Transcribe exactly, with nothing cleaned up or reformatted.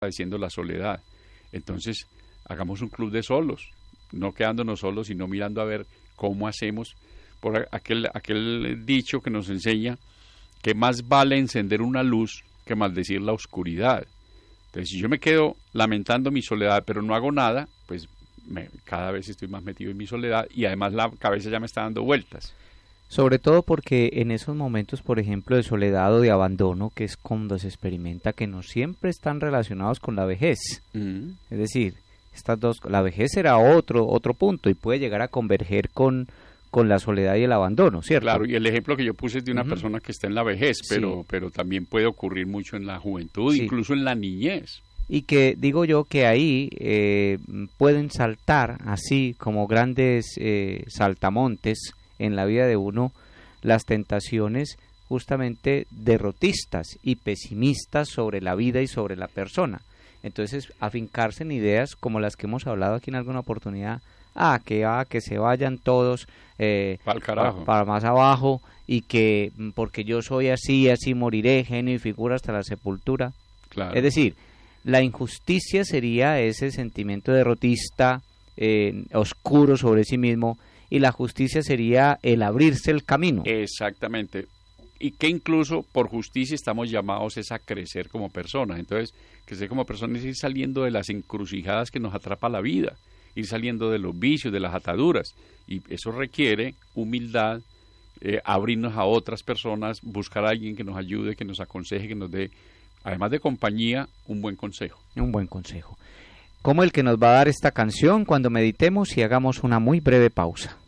padeciendo la soledad. Entonces, hagamos un club de solos, no quedándonos solos, sino mirando a ver cómo hacemos, por aquel, aquel dicho que nos enseña que más vale encender una luz que maldecir la oscuridad. Entonces, si yo me quedo lamentando mi soledad, pero no hago nada, pues me, cada vez estoy más metido en mi soledad y además la cabeza ya me está dando vueltas. Sobre todo porque en esos momentos, por ejemplo, de soledad o de abandono, que es cuando se experimenta, que no siempre están relacionados con la vejez. Mm. Es decir, estas dos, la vejez será otro otro punto y puede llegar a converger con, con la soledad y el abandono, ¿cierto? Claro, y el ejemplo que yo puse es de una uh-huh. persona que está en la vejez, pero, sí. pero también puede ocurrir mucho en la juventud, sí. incluso en la niñez. Y que digo yo que ahí eh, pueden saltar así como grandes eh, saltamontes en la vida de uno las tentaciones justamente derrotistas y pesimistas sobre la vida y sobre la persona. Entonces, afincarse en ideas como las que hemos hablado aquí en alguna oportunidad, ah, que ah, que se vayan todos eh, para, para más abajo y que porque yo soy así, así moriré, genio y figura hasta la sepultura. Claro. Es decir, la injusticia sería ese sentimiento derrotista, eh, oscuro sobre sí mismo, y la justicia sería el abrirse el camino. Exactamente. Y que incluso por justicia estamos llamados es a crecer como personas. Entonces, crecer como personas es ir saliendo de las encrucijadas que nos atrapa la vida, ir saliendo de los vicios, de las ataduras. Y eso requiere humildad, eh, abrirnos a otras personas, buscar a alguien que nos ayude, que nos aconseje, que nos dé, además de compañía, un buen consejo. Un buen consejo. Como el que nos va a dar esta canción cuando meditemos y hagamos una muy breve pausa.